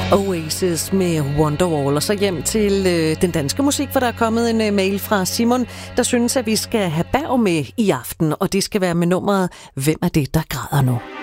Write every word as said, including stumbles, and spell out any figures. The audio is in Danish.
Oasis med Wonderwall. Og så hjem til øh, den danske musik, for der er kommet en øh, mail fra Simon, der synes, at vi skal have Berg med i aften, og det skal være med nummeret Hvem er det, der græder nu?